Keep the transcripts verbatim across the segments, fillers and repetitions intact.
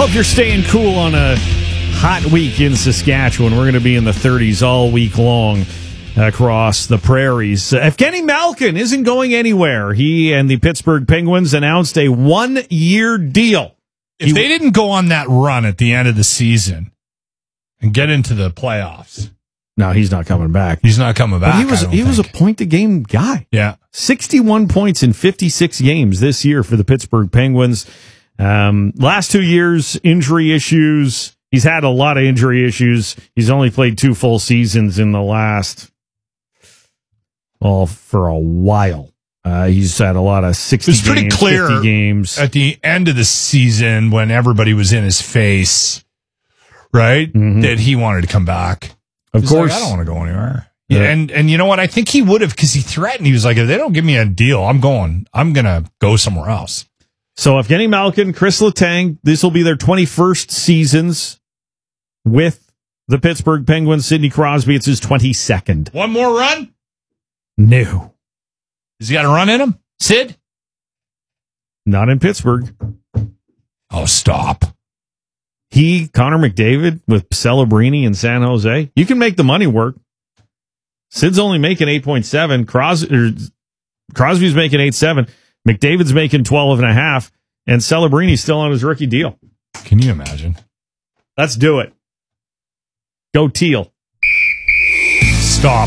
Hope you're staying cool on a hot week in Saskatchewan. We're going to be in the thirties all week long across the prairies. Uh, Evgeny Malkin isn't going anywhere. He and the Pittsburgh Penguins announced a one-year deal. If he they didn't go on that run at the end of the season and get into the playoffs, no, he's not coming back. He's not coming back. But he was I don't he think. was a point-a-game guy. Yeah, sixty-one points in fifty-six games this year for the Pittsburgh Penguins. Um, last two years, injury issues. He's had a lot of injury issues. He's only played two full seasons in the last, well, for a while. Uh, he's had a lot of sixty it was pretty games, clear fifty games. at the end of the season when everybody was in his face, right? Mm-hmm. That he wanted to come back. Of He's course. like, I don't want to go anywhere. Yeah. Yeah, and and you know what? I think he would have, because he threatened. He was like, if they don't give me a deal, I'm going. I'm gonna go somewhere else. So Evgeny Malkin, Chris Letang, this will be their twenty-first seasons with the Pittsburgh Penguins. Sidney Crosby, it's his twenty-second. One more run? No. Has he got a run in him? Sid? Not in Pittsburgh. Oh, stop. He, Connor McDavid with Celebrini in San Jose. You can make the money work. Sid's only making eight point seven. Cros- or Crosby's making eight point seven. McDavid's making twelve and a half, and Celebrini's still on his rookie deal. Can you imagine? Let's do it. Go Teal. Stop.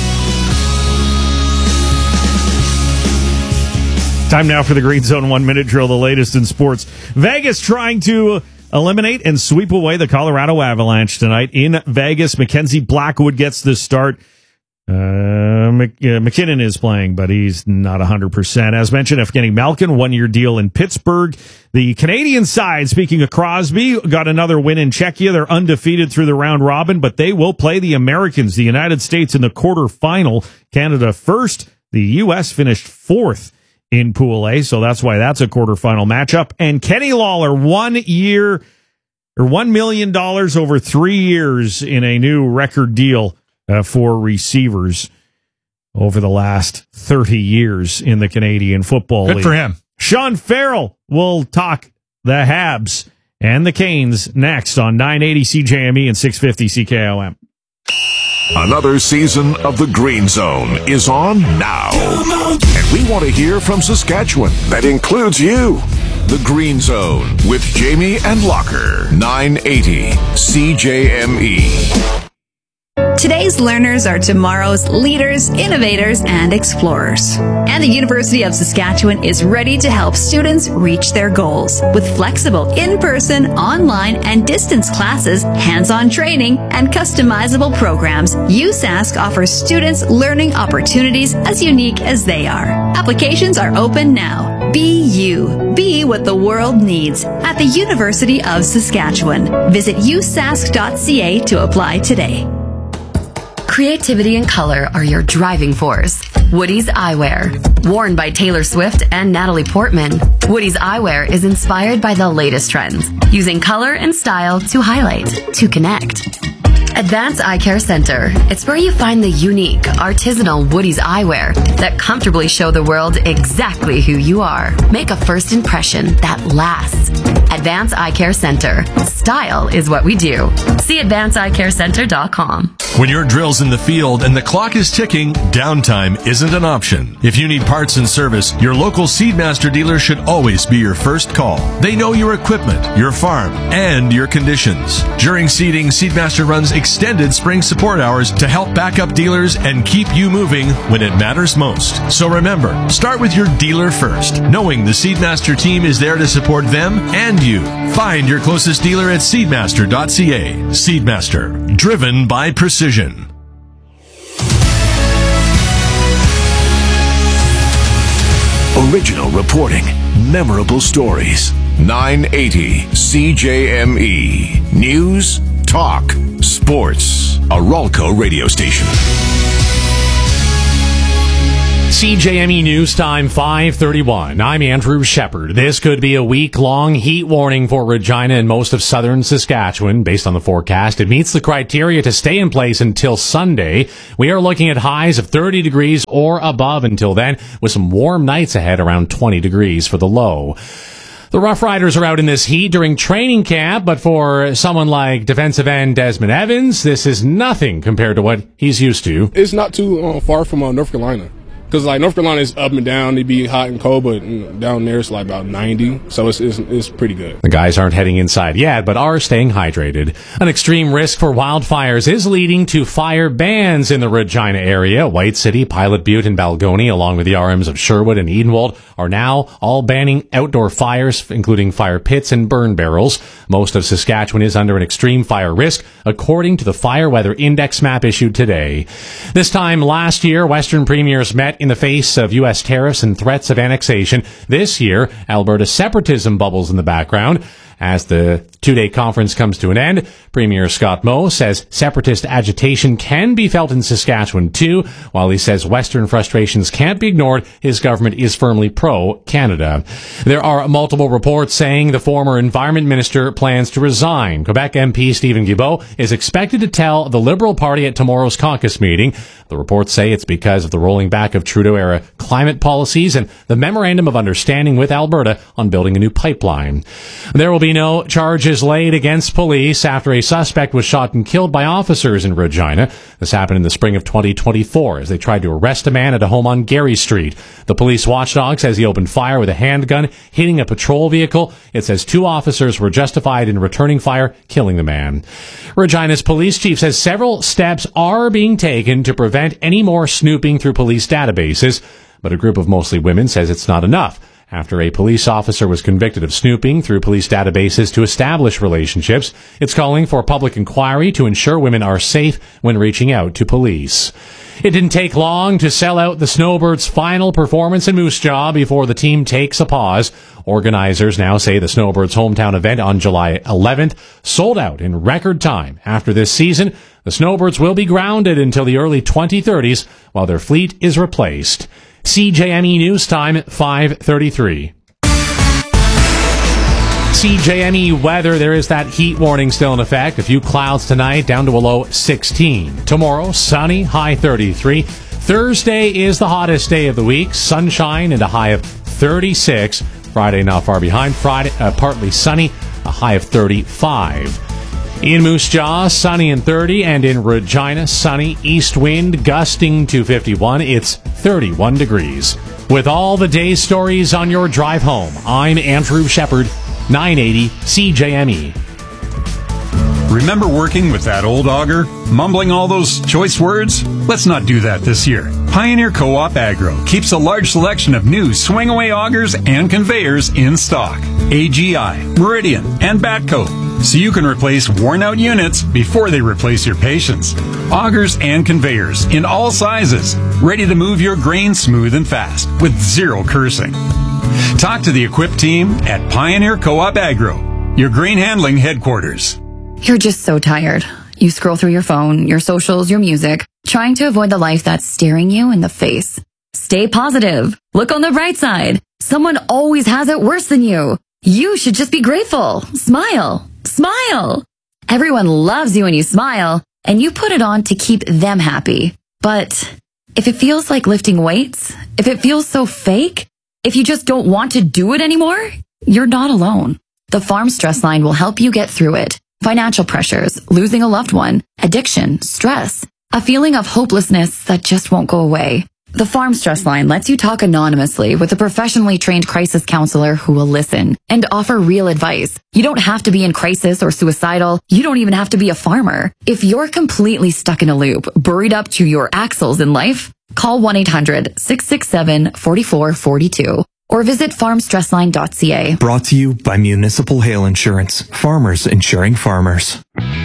Time now for the Green Zone one-minute drill, the latest in sports. Vegas trying to eliminate and sweep away the Colorado Avalanche tonight in Vegas. Mackenzie Blackwood gets the start. Uh, Mc, uh, McKinnon is playing, but he's not one hundred percent. As mentioned, Evgeny Malkin, one-year deal in Pittsburgh. The Canadian side, speaking of Crosby, got another win in Czechia. They're undefeated through the round robin, but they will play the Americans, the United States, in the quarterfinal. Canada first. The U S finished fourth in Pool A, so that's why that's a quarterfinal matchup. And Kenny Lawler, one year, or one million dollars over three years in a new record deal Uh, for receivers over the last thirty years in the Canadian Football Good League. for him. Sean Farrell will talk the Habs and the Canes next on nine eighty C J M E and six fifty C K O M. Another season of the Green Zone is on now. And we want to hear from Saskatchewan. That includes you. The Green Zone with Jamie and Locker. nine eighty C J M E. Today's learners are tomorrow's leaders, innovators, and explorers. And the University of Saskatchewan is ready to help students reach their goals with flexible in-person, online, and distance classes, hands-on training, and customizable programs. U S A S C offers students learning opportunities as unique as they are. Applications are open now. Be you. Be what the world needs at the University of Saskatchewan. Visit u s a s c dot c a to apply today. Creativity and color are your driving force. Woody's Eyewear. Worn by Taylor Swift and Natalie Portman, Woody's Eyewear is inspired by the latest trends, using color and style to highlight, to connect. Advanced Eye Care Center. It's where you find the unique, artisanal Woody's eyewear that comfortably show the world exactly who you are. Make a first impression that lasts. Advanced Eye Care Center. Style is what we do. See advanced eye care center dot com. When your drill's in the field and the clock is ticking, downtime isn't an option. If you need parts and service, your local Seedmaster dealer should always be your first call. They know your equipment, your farm, and your conditions. During seeding, Seedmaster runs extended spring support hours to help back up dealers and keep you moving when it matters most. So remember, start with your dealer first, knowing the Seedmaster team is there to support them and you. Find your closest dealer at seedmaster dot c a. Seedmaster, driven by precision. Original reporting, memorable stories. nine eighty C J M E. News, talk, sports. A Ralco radio station. C J M E News Time five thirty-one. I'm Andrew Shepard. This could be a week-long heat warning for Regina and most of southern Saskatchewan. Based on the forecast, it meets the criteria to stay in place until Sunday. We are looking at highs of thirty degrees or above until then, with some warm nights ahead around twenty degrees for the low. The Rough Riders are out in this heat during training camp, but for someone like defensive end Desmond Evans, this is nothing compared to what he's used to. It's not too uh, far from uh, North Carolina. Because, like, North Carolina is up and down. It'd be hot and cold, but mm, down there it's like about ninety. So it's, it's it's pretty good. The guys aren't heading inside yet, but are staying hydrated. An extreme risk for wildfires is leading to fire bans in the Regina area. White City, Pilot Butte, and Balgony, along with the R Ms of Sherwood and Edenwold, are now all banning outdoor fires, including fire pits and burn barrels. Most of Saskatchewan is under an extreme fire risk, according to the Fire Weather Index map issued today. This time last year, Western premiers met in the face of U S tariffs and threats of annexation. This year, Alberta separatism bubbles in the background. As the two-day conference comes to an end, Premier Scott Moe says separatist agitation can be felt in Saskatchewan too. While he says Western frustrations can't be ignored, his government is firmly pro-Canada. There are multiple reports saying the former Environment Minister plans to resign. Quebec M P Stephen Guilbeault is expected to tell the Liberal Party at tomorrow's caucus meeting. The reports say it's because of the rolling back of Trudeau-era climate policies and the Memorandum of Understanding with Alberta on building a new pipeline. There will be no charges laid against police after a suspect was shot and killed by officers in Regina. This happened in the spring of twenty twenty-four as they tried to arrest a man at a home on Gary Street. The police watchdog says he opened fire with a handgun, hitting a patrol vehicle. It says two officers were justified in returning fire, killing the man. Regina's police chief says several steps are being taken to prevent any more snooping through police databases, but a group of mostly women says it's not enough. After a police officer was convicted of snooping through police databases to establish relationships, it's calling for public inquiry to ensure women are safe when reaching out to police. It didn't take long to sell out the Snowbirds' final performance in Moose Jaw before the team takes a pause. Organizers now say the Snowbirds' hometown event on July eleventh sold out in record time. After this season, the Snowbirds will be grounded until the early twenty thirties while their fleet is replaced. C J M E News Time, five thirty-three. C J M E weather, there is that heat warning still in effect. A few clouds tonight, down to a low sixteen. Tomorrow, sunny, high thirty-three. Thursday is the hottest day of the week. Sunshine and a high of thirty-six. Friday not far behind. Friday, uh, partly sunny, a high of thirty-five. In Moose Jaw, sunny and thirty, and in Regina, sunny, east wind gusting to fifty-one. It's thirty-one degrees. With all the day's stories on your drive home, I'm Andrew Shepard, nine eighty C J M E. Remember working with that old auger? Mumbling all those choice words? Let's not do that this year. Pioneer Co-op Agro keeps a large selection of new swing-away augers and conveyors in stock. A G I, Meridian, and Batco. So you can replace worn-out units before they replace your patience. Augers and conveyors in all sizes, ready to move your grain smooth and fast with zero cursing. Talk to the equipped team at Pioneer Co-op Agro, your grain handling headquarters. You're just so tired. You scroll through your phone, your socials, your music, trying to avoid the life that's staring you in the face. Stay positive. Look on the bright side. Someone always has it worse than you. You should just be grateful. Smile. Smile. Everyone loves you when you smile, and you put it on to keep them happy. But if it feels like lifting weights, if it feels so fake, if you just don't want to do it anymore, you're not alone. The Farm Stress Line will help you get through it. Financial pressures, losing a loved one, addiction, stress, a feeling of hopelessness that just won't go away. The Farm Stress Line lets you talk anonymously with a professionally trained crisis counselor who will listen and offer real advice. You don't have to be in crisis or suicidal. You don't even have to be a farmer. If you're completely stuck in a loop, buried up to your axles in life, call one eight hundred, six six seven, four four four two or visit farm stress line dot c a. Brought to you by Municipal Hail Insurance. Farmers insuring farmers.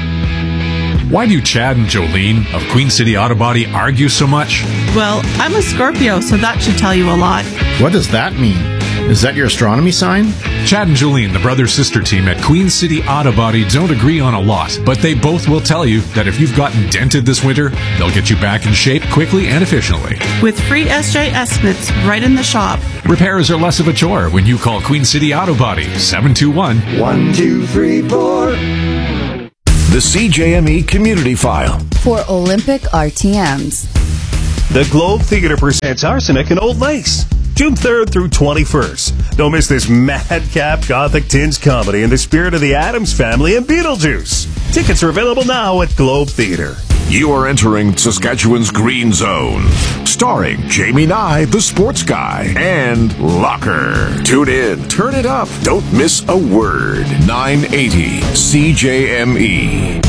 Why do Chad and Jolene of Queen City Auto Body argue so much? Well, I'm a Scorpio, so that should tell you a lot. What does that mean? Is that your astronomy sign? Chad and Jolene, the brother-sister team at Queen City Auto Body, don't agree on a lot, but they both will tell you that if you've gotten dented this winter, they'll get you back in shape quickly and efficiently. With free S J estimates right in the shop. Repairs are less of a chore when you call Queen City Auto Body, seven two one, one two three four. The C J M E Community File. For Olympic R T Ms. The Globe Theater presents Arsenic and Old Lace. June third through twenty-first. Don't miss this madcap gothic tinge comedy in the spirit of the Addams Family and Beetlejuice. Tickets are available now at Globe Theater. You are entering Saskatchewan's Green Zone, starring Jamie Nye, the sports guy, and Locker. Tune in, turn it up, don't miss a word. nine eighty C J M E.